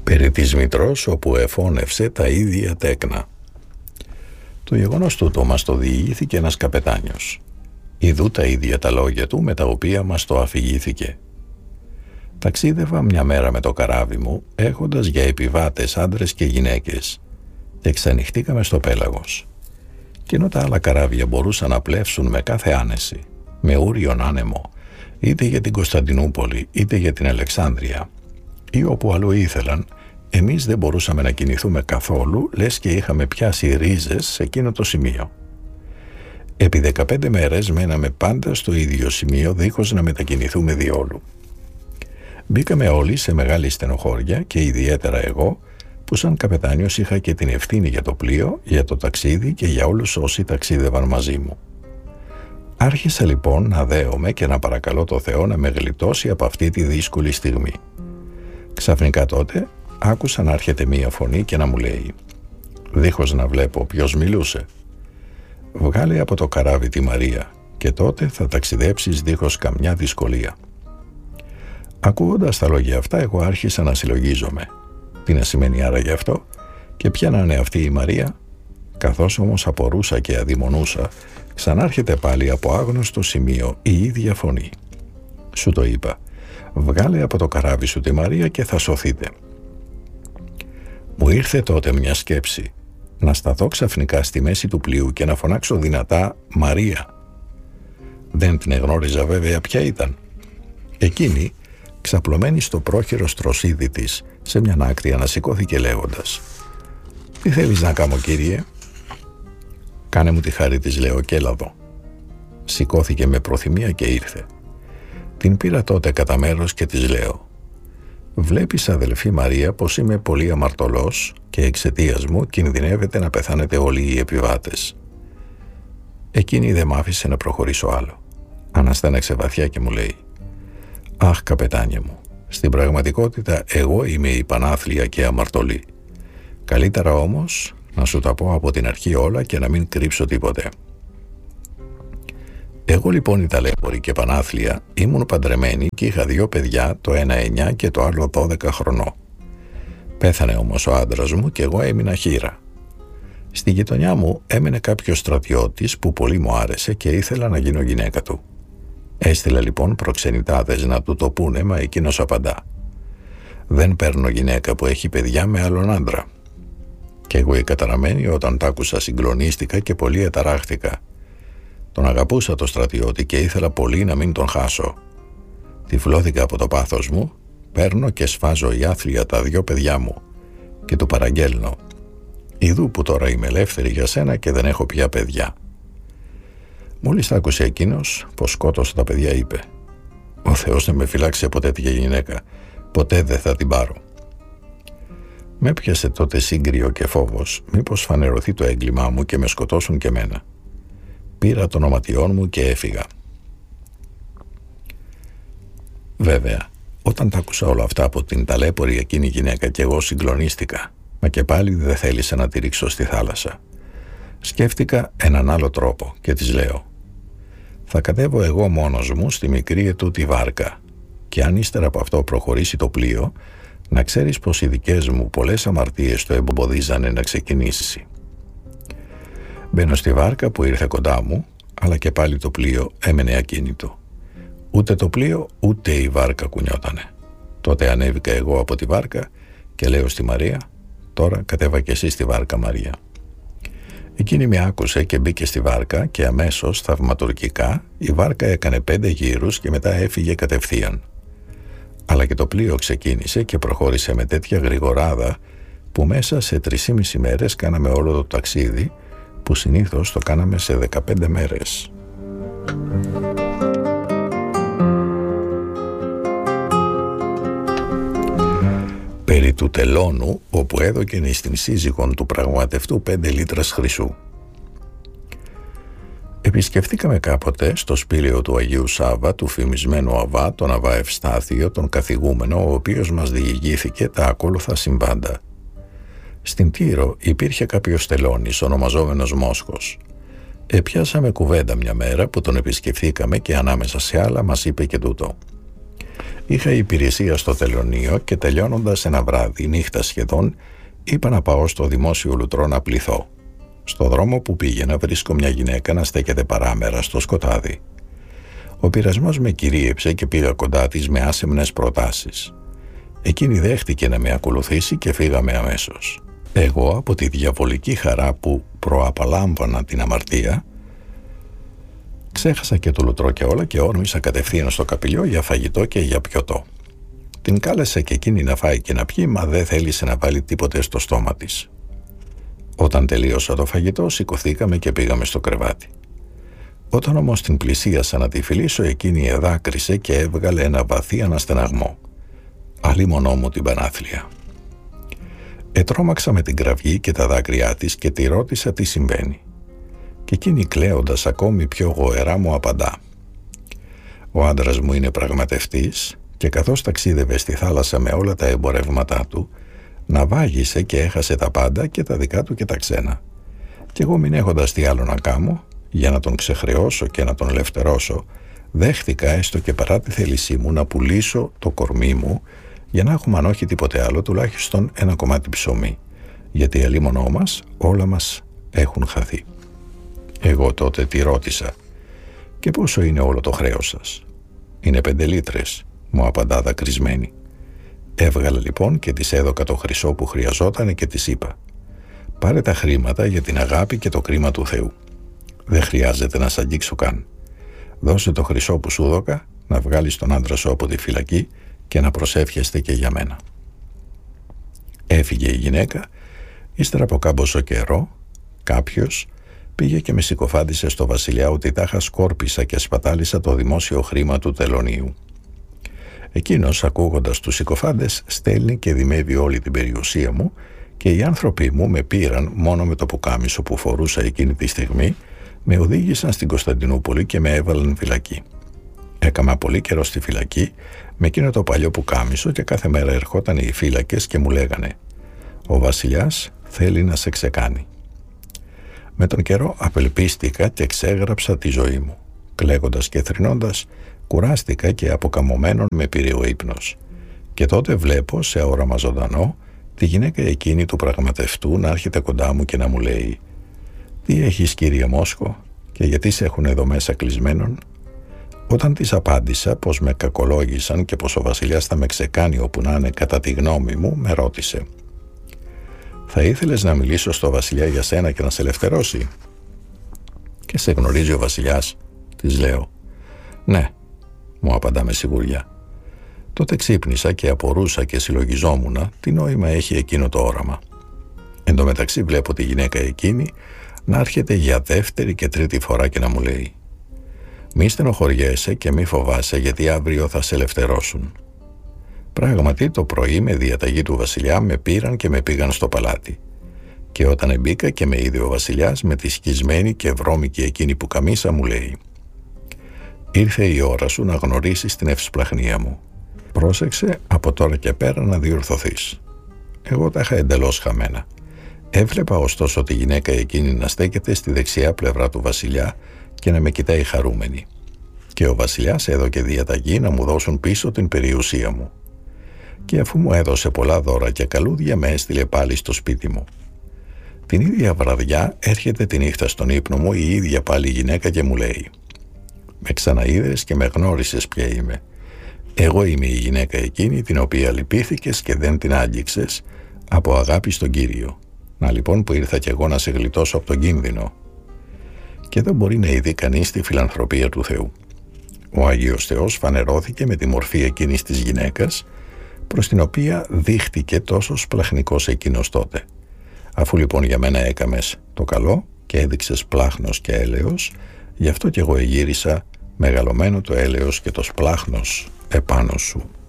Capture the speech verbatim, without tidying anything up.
περί της μητρός όπου εφώνευσε τα ίδια τέκνα. Το γεγονός τούτο μας το διηγήθηκε ένας καπετάνιος. Ιδού τα ίδια τα λόγια του με τα οποία μας το αφηγήθηκε. Ταξίδευα μια μέρα με το καράβι μου έχοντας για επιβάτες άντρες και γυναίκες και ξανυχτήκαμε στο πέλαγος. Και ενώ τα άλλα καράβια μπορούσαν να πλεύσουν με κάθε άνεση, με ούριον άνεμο, είτε για την Κωνσταντινούπολη είτε για την Αλεξάνδρεια ή όπου αλλού ήθελαν, εμείς δεν μπορούσαμε να κινηθούμε καθόλου, λες και είχαμε πιάσει ρίζες σε εκείνο το σημείο. Επί δεκαπέντε μέρες μέναμε πάντα στο ίδιο σημείο δίχως να μετακινηθούμε διόλου. Μπήκαμε όλοι σε μεγάλη στενοχώρια και ιδιαίτερα εγώ, που σαν καπετάνιος είχα και την ευθύνη για το πλοίο, για το ταξίδι και για όλους όσοι ταξίδευαν μαζί μου. Άρχισα λοιπόν να δέομαι και να παρακαλώ το Θεό να με γλιτώσει από αυτή τη δύσκολη στιγμή. Ξαφνικά τότε άκουσα να έρχεται μία φωνή και να μου λέει, δίχως να βλέπω ποιος μιλούσε, «Βγάλε από το καράβι τη Μαρία και τότε θα ταξιδέψεις δίχως καμιά δυσκολία». Ακούγοντας τα λόγια αυτά, εγώ άρχισα να συλλογίζομαι. Τι να σημαίνει άραγε αυτό και ποια να είναι αυτή η Μαρία? Καθώς όμως απορούσα και αδειμονούσα, ξανάρχεται πάλι από άγνωστο σημείο η ίδια φωνή. Σου το είπα, βγάλε από το καράβι σου τη Μαρία και θα σωθείτε. Μου ήρθε τότε μια σκέψη, να σταθώ ξαφνικά στη μέση του πλοίου και να φωνάξω δυνατά «Μαρία». Δεν την εγνώριζα βέβαια ποια ήταν. Εκείνη, ξαπλωμένη στο πρόχειρο στροσίδι της, σε μια άκρη ανασηκώθηκε λέγοντας, «Τι θέλεις να κάνω, κύριε?» «Κάνε μου τη χάρη της», λέω, «και έλα εδώ». Σηκώθηκε με προθυμία και ήρθε. Την πήρα τότε κατά μέρος και της λέω, «Βλέπεις, αδελφή Μαρία, πως είμαι πολύ αμαρτωλός και εξαιτίας μου κινδυνεύετε να πεθάνετε όλοι οι επιβάτες». Εκείνη δεν μ' άφησε να προχωρήσω άλλο. Αναστέναξε βαθιά και μου λέει, «Αχ, καπετάνιε μου, στην πραγματικότητα εγώ είμαι η πανάθλια και αμαρτωλή. Καλύτερα όμως να σου τα πω από την αρχή όλα και να μην κρύψω τίποτε. Εγώ λοιπόν η ταλέπορη και πανάθλια ήμουν παντρεμένη και είχα δύο παιδιά, το ένα εννιά και το άλλο δώδεκα χρονών. Πέθανε όμως ο άντρας μου και εγώ έμεινα χήρα. Στη γειτονιά μου έμενε κάποιος στρατιώτης που πολύ μου άρεσε και ήθελα να γίνω γυναίκα του. Έστειλα λοιπόν προξενητάδες να του το πούνε, μα εκείνος απαντά, «Δεν παίρνω γυναίκα που έχει παιδιά με άλλον άντρα». Και εγώ η καταραμένη όταν τ' άκουσα συγκλονίστηκα και πολύ αταράχτηκα. Τον αγαπούσα το στρατιώτη και ήθελα πολύ να μην τον χάσω. Τυφλώθηκα από το πάθος μου, παίρνω και σφάζω η άθλια τα δυο παιδιά μου και του παραγγέλνω, «Ιδού που τώρα είμαι ελεύθερη για σένα και δεν έχω πια παιδιά». Μόλις τα άκουσε εκείνος πως σκότωσα τα παιδιά, είπε, «Ο Θεός να με φυλάξει από τέτοια γυναίκα, ποτέ δεν θα την πάρω». Με έπιασε τότε σύγκριο και φόβος μήπως φανερωθεί το έγκλημά μου και με σκοτώσουν και μένα. Πήρα τον οματιόν μου και έφυγα. Βέβαια, όταν τα άκουσα όλα αυτά από την ταλέπορη εκείνη γυναίκα και εγώ συγκλονίστηκα, μα και πάλι δεν θέλησε να τη ρίξω στη θάλασσα. Σκέφτηκα έναν άλλο τρόπο και της λέω, «Θα κατέβω εγώ μόνος μου στη μικρή ετούτη βάρκα και αν ύστερα από αυτό προχωρήσει το πλοίο, να ξέρεις πως οι δικές μου πολλές αμαρτίες το εμποδίζανε να ξεκινήσει». Μπαίνω στη βάρκα που ήρθε κοντά μου, αλλά και πάλι το πλοίο έμενε ακίνητο. Ούτε το πλοίο ούτε η βάρκα κουνιότανε. Τότε ανέβηκα εγώ από τη βάρκα και λέω στη Μαρία, «Τώρα κατέβα και εσύ στη βάρκα, Μαρία». Εκείνη με άκουσε και μπήκε στη βάρκα και αμέσως θαυματουργικά η βάρκα έκανε πέντε γύρους και μετά έφυγε κατευθείαν. Αλλά και το πλοίο ξεκίνησε και προχώρησε με τέτοια γρηγοράδα που μέσα σε τρεις μέρες κάναμε όλο το ταξίδι που συνήθως το κάναμε σε δεκαπέντε μέρες. Περί του τελώνου όπου έδωκεν στην σύζυγον του πραγματευτού πέντε λίτρας χρυσού. Επισκεφθήκαμε κάποτε στο σπήλαιο του Αγίου Σάββα του φημισμένου Αβά, τον Αβά Ευστάθιο, τον καθηγούμενο, ο οποίος μας διηγήθηκε τα ακόλουθα συμβάντα. Στην Τύρο υπήρχε κάποιος τελώνης, ονομαζόμενος Μόσχος. Επιάσαμε κουβέντα μια μέρα που τον επισκεφθήκαμε και ανάμεσα σε άλλα μας είπε και τούτο. Είχα υπηρεσία στο τελωνείο και τελειώνοντας ένα βράδυ, νύχτα σχεδόν, είπα να πάω στο δημόσιο λουτρό να πληθώ. Στο δρόμο που πήγαινα βρίσκω μια γυναίκα να στέκεται παράμερα στο σκοτάδι. Ο πειρασμός με κυρίεψε και πήγα κοντά της με άσεμνες προτάσεις. Εκείνη δέχτηκε να με ακολουθήσει και φύγαμε αμέσως. Εγώ, από τη διαβολική χαρά που προαπαλάμβανα την αμαρτία, ξέχασα και το λουτρό και όλα και όρμησα κατευθείαν στο καπηλιό για φαγητό και για πιωτό. Την κάλεσα και εκείνη να φάει και να πιει, μα δεν θέλησε να βάλει τίποτε στο στόμα της. Όταν τελείωσα το φαγητό, σηκωθήκαμε και πήγαμε στο κρεβάτι. Όταν όμως την πλησίασα να τη φιλήσω, εκείνη εδάκρυσε και έβγαλε ένα βαθύ αναστεναγμό. Αλίμονό μου την πανάθλια. Ετρώμαξα με την κραυγή και τα δάκρυά της και τη ρώτησα τι συμβαίνει. Και εκείνη κλαίοντας ακόμη πιο γοερά μου απαντά. Ο άντρας μου είναι πραγματευτής και καθώς ταξίδευε στη θάλασσα με όλα τα εμπορεύματά του, ναυάγησε και έχασε τα πάντα και τα δικά του και τα ξένα. Κι εγώ μην έχοντας τι άλλο να κάνω, για να τον ξεχρεώσω και να τον ελευθερώσω, δέχτηκα έστω και παρά τη θέλησή μου να πουλήσω το κορμί μου για να έχουμε αν όχι τίποτε άλλο τουλάχιστον ένα κομμάτι ψωμί, γιατί αλίμονό μας όλα μας έχουν χαθεί. Εγώ τότε τη ρώτησα «Και πόσο είναι όλο το χρέος σας?» «Είναι πέντε λίτρες», μου απαντά δακρυσμένη. Έβγαλε λοιπόν και της έδωκα το χρυσό που χρειαζόταν και της είπα «Πάρε τα χρήματα για την αγάπη και το κρίμα του Θεού. Δεν χρειάζεται να σ' αγγίξω καν. Δώσε το χρυσό που σου δώκα να βγάλεις τον άντρα σου από τη φυλακή και να προσεύχεστε και για μένα». Έφυγε η γυναίκα. Ύστερα από κάμποσο καιρό κάποιος πήγε και με συκοφάντησε στο βασιλιά ότι τάχα σκόρπισα και σπατάλησα το δημόσιο χρήμα του τελωνίου. Εκείνος, ακούγοντας τους συκοφάντες, στέλνει και δημεύει όλη την περιουσία μου και οι άνθρωποι μου με πήραν μόνο με το πουκάμισο που φορούσα εκείνη τη στιγμή, με οδήγησαν στην Κωνσταντινούπολη και με έβαλαν φυλακή. Έκαμα πολύ καιρό στη φυλακή με εκείνο το παλιό πουκάμισο και κάθε μέρα ερχόταν οι φύλακες και μου λέγανε «Ο βασιλιάς θέλει να σε ξεκάνει». Με τον καιρό απελπίστηκα και ξέγραψα τη ζωή μου. Κλαίγοντας και θρηνώντας, κουράστηκα και αποκαμωμένον με πήρε ο ύπνος. Και τότε βλέπω σε όραμα ζωντανό τη γυναίκα εκείνη του πραγματευτού να έρχεται κοντά μου και να μου λέει «Τι έχεις, κύριε Μόσχο, και γιατί σε έχουν εδώ μέσα κλεισμένον?» Όταν της απάντησα πως με κακολόγησαν και πως ο βασιλιάς θα με ξεκάνει όπου να είναι κατά τη γνώμη μου, με ρώτησε «Θα ήθελες να μιλήσω στο βασιλιά για σένα και να σε ελευθερώσει?» «Και σε γνωρίζει ο βασιλιάς?» της λέω. «Ναι», μου απαντά με σιγουριά. Τότε ξύπνησα και απορούσα και συλλογιζόμουνα τι νόημα έχει εκείνο το όραμα. Εν τω μεταξύ βλέπω τη γυναίκα εκείνη να έρχεται για δεύτερη και τρίτη φορά και να μου λέει «Μη στενοχωριέσαι και μη φοβάσαι, γιατί αύριο θα σε ελευθερώσουν». Πράγματι το πρωί με διαταγή του βασιλιά με πήραν και με πήγαν στο παλάτι. Και όταν εμπήκα και με είδε ο βασιλιάς με τη σκισμένη και βρώμικη εκείνη που καμίσα, μου λέει «Ήρθε η ώρα σου να γνωρίσεις την ευσπλαχνία μου. Πρόσεξε από τώρα και πέρα να διορθωθείς». Εγώ τα είχα εντελώς χαμένα. Έβλεπα ωστόσο τη γυναίκα εκείνη να στέκεται στη δεξιά πλευρά του βασιλιά και να με κοιτάει χαρούμενη. Και ο βασιλιάς έδωκε διαταγή να μου δώσουν πίσω την περιουσία μου. Και αφού μου έδωσε πολλά δώρα και καλούδια, με έστειλε πάλι στο σπίτι μου. Την ίδια βραδιά έρχεται τη νύχτα στον ύπνο μου η ίδια πάλι γυναίκα και μου λέει «Με ξαναείδες και με γνώρισες ποια είμαι. Εγώ είμαι η γυναίκα εκείνη την οποία λυπήθηκες και δεν την άγγιξες από αγάπη στον Κύριο. Να λοιπόν που ήρθα κι εγώ να σε γλιτώσω από τον κίνδυνο». Και δεν μπορεί να ειδεί κανείς τη φιλανθρωπία του Θεού. Ο Άγιος Θεός φανερώθηκε με τη μορφή εκείνης της γυναίκας, προς την οποία δείχτηκε τόσο σπλαχνικός εκείνος τότε. Αφού λοιπόν για μένα έκαμες το καλό και έδειξες πλάχνος και έλεος, γι' αυτό κι εγώ εγύρισα μεγαλωμένο το έλεος και το σπλάχνος επάνω σου.